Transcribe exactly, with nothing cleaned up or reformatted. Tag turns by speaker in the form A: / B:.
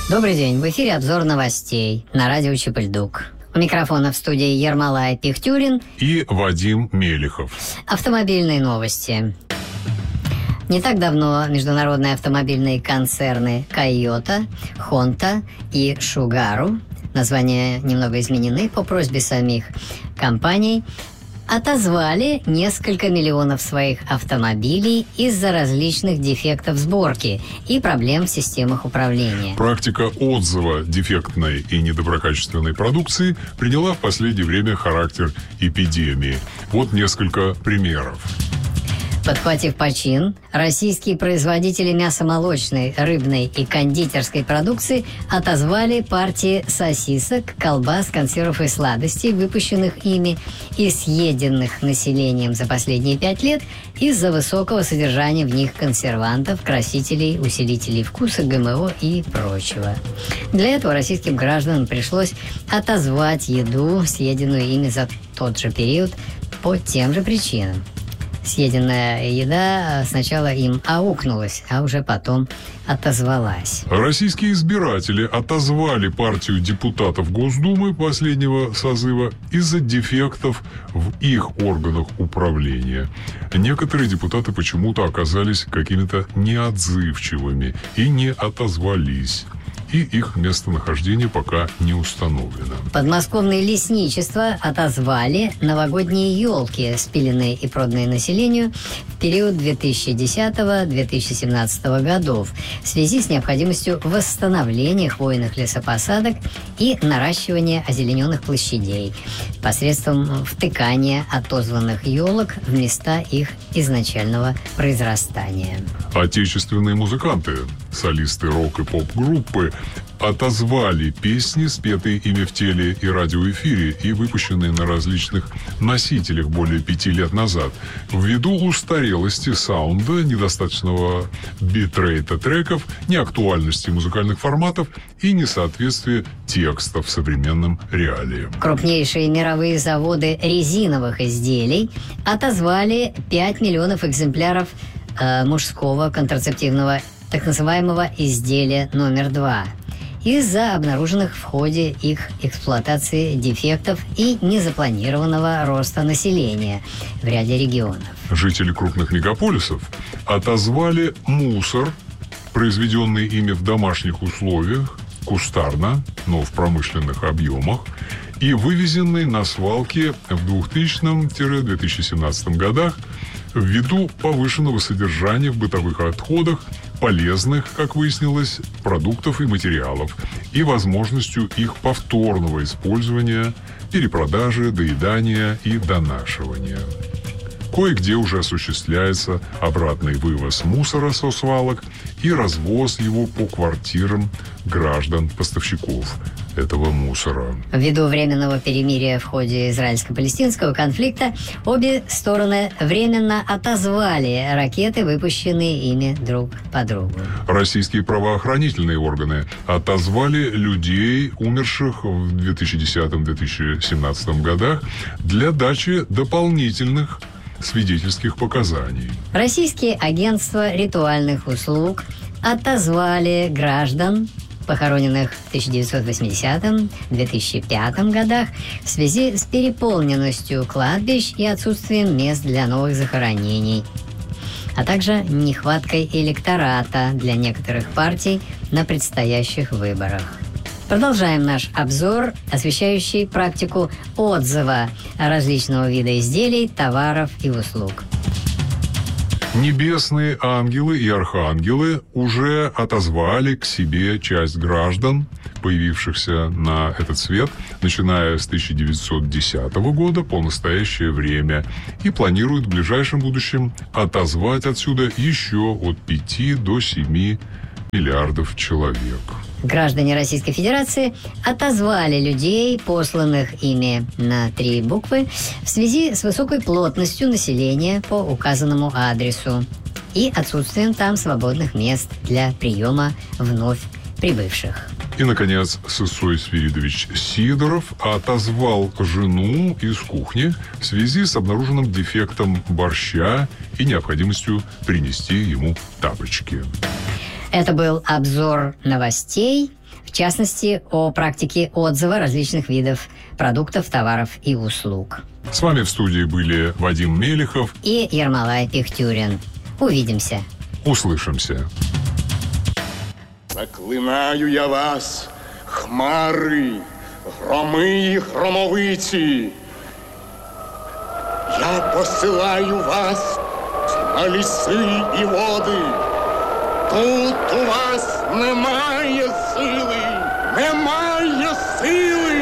A: Добрый день, в эфире обзор новостей на радио Чепельдук. У микрофона в студии Ермолай Пихтюрин
B: и Вадим Мелихов.
A: Автомобильные новости. Не так давно международные автомобильные концерны Toyota, Honda и Subaru, названия немного изменены по просьбе самих компаний, отозвали несколько миллионов своих автомобилей из-за различных дефектов сборки и проблем в системах управления.
B: Практика отзыва дефектной и недоброкачественной продукции приняла в последнее время характер эпидемии. Вот несколько примеров.
A: Подхватив почин, российские производители мясомолочной, рыбной и кондитерской продукции отозвали партии сосисок, колбас, консервов и сладостей, выпущенных ими и съеденных населением за последние пять лет из-за высокого содержания в них консервантов, красителей, усилителей вкуса, ГМО и прочего. Для этого российским гражданам пришлось отозвать еду, съеденную ими за тот же период, по тем же причинам. Съеденная еда сначала им аукнулась, а уже потом отозвалась.
B: Российские избиратели отозвали партию депутатов Госдумы последнего созыва из-за дефектов в их органах управления. Некоторые депутаты почему-то оказались какими-то неотзывчивыми и не отозвались. И их местонахождение пока не установлено.
A: Подмосковное лесничество отозвали новогодние елки, спиленные и проданные населению в период две тысячи десятого — две тысячи семнадцатого годов в связи с необходимостью восстановления хвойных лесопосадок и наращивания озелененных площадей посредством втыкания отозванных елок в места их изначального произрастания.
B: Отечественные музыканты, солисты рок- и поп-группы, отозвали песни, спетые ими в теле- и радиоэфире и выпущенные на различных носителях более пяти лет назад, ввиду устарелости саунда, недостаточного битрейта треков, неактуальности музыкальных форматов и несоответствия текстов современным реалиям.
A: Крупнейшие мировые заводы резиновых изделий отозвали пять миллионов экземпляров э, мужского контрацептивного так называемого изделия номер два из-за обнаруженных в ходе их эксплуатации дефектов и незапланированного роста населения в ряде регионов.
B: Жители крупных мегаполисов отозвали мусор, произведенный ими в домашних условиях, кустарно, но в промышленных объемах, и вывезенный на свалки в двухтысячном — две тысячи семнадцатом годах ввиду повышенного содержания в бытовых отходах полезных, как выяснилось, продуктов и материалов и возможностью их повторного использования, перепродажи, доедания и донашивания. Кое-где уже осуществляется обратный вывоз мусора со свалок и развоз его по квартирам граждан-поставщиков этого мусора.
A: Ввиду временного перемирия в ходе израильско-палестинского конфликта обе стороны временно отозвали ракеты, выпущенные ими друг по другу.
B: Российские правоохранительные органы отозвали людей, умерших в две тысячи десятом — две тысячи семнадцатом годах, для дачи дополнительных свидетельских показаний.
A: Российские агентства ритуальных услуг отозвали граждан, похороненных в тысяча девятьсот восьмидесятом — две тысячи пятом годах в связи с переполненностью кладбищ и отсутствием мест для новых захоронений, а также нехваткой электората для некоторых партий на предстоящих выборах. Продолжаем наш обзор, освещающий практику отзыва различного вида изделий, товаров и услуг.
B: Небесные ангелы и архангелы уже отозвали к себе часть граждан, появившихся на этот свет, начиная с тысяча девятьсот десятого года по настоящее время, и планируют в ближайшем будущем отозвать отсюда еще от пяти до семи миллиардов человек.
A: Граждане Российской Федерации отозвали людей, посланных ими на три буквы, в связи с высокой плотностью населения по указанному адресу и отсутствием там свободных мест для приема вновь прибывших.
B: И, наконец, Сысой Свиридович Сидоров отозвал жену из кухни в связи с обнаруженным дефектом борща и необходимостью принести ему тапочки.
A: Это был обзор новостей В частности, о практике отзыва различных видов продуктов, товаров и услуг.
B: С вами в студии были Вадим Мелехов
A: и Ермолай Пихтюрин. Увидимся.
B: Услышимся.
C: Заклинаю я вас, хмари, громи і громовиці. Я посилаю вас на ліси і води. Тут у вас немає сили, немає сили.